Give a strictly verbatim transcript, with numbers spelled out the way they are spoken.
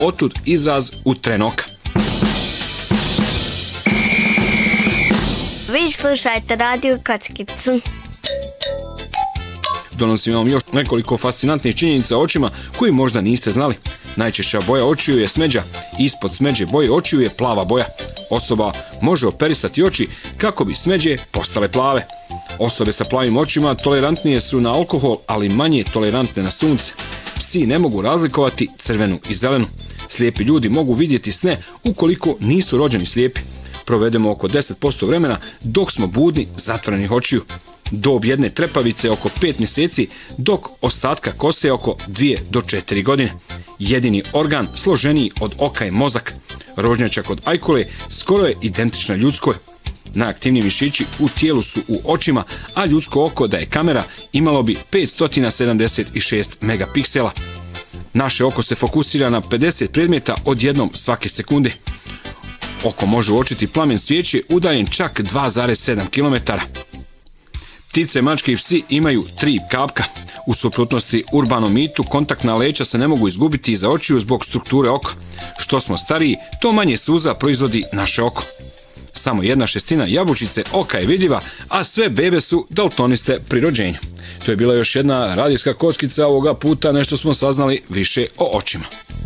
otud izraz u tren oka. Vi slušajte Radio Kockicu. Donosim vam još nekoliko fascinantnih činjenica o očima koji možda niste znali. Najčešća boja očiju je smeđa, ispod smeđe boje očiju je plava boja. Osoba može operisati oči kako bi smeđe postale plave. Osobe sa plavim očima tolerantnije su na alkohol, ali manje tolerantne na sunce. Psi ne mogu razlikovati crvenu i zelenu. Slijepi ljudi mogu vidjeti sne ukoliko nisu rođeni slijepi. Provedemo oko deset posto vremena dok smo budni zatvorenih očiju. Dob jedne trepavice oko pet mjeseci, dok ostatka kose oko dvije do četiri godine. Jedini organ složeniji od oka je mozak. Rožnjača kod ajkule skoro je identična ljudskoj. Najaktivniji mišići u tijelu su u očima, a ljudsko oko da je kamera imalo bi petsto sedamdeset šest megapiksela. Naše oko se fokusira na pedeset predmeta odjednom svake sekunde. Oko može uočiti plamen svijeće udaljen čak dva zarez sedam kilometara. Ptice, mačke i psi imaju tri kapka. U suprotnosti urbanom mitu, kontaktna leća se ne mogu izgubiti iza očiju zbog strukture oka. Što smo stariji, to manje suza proizvodi naše oko. Samo jedna šestina jabučice oka je vidljiva, a sve bebe su daltoniste pri rođenju. To je bila još jedna radijska kockica, ovoga puta nešto smo saznali više o očima.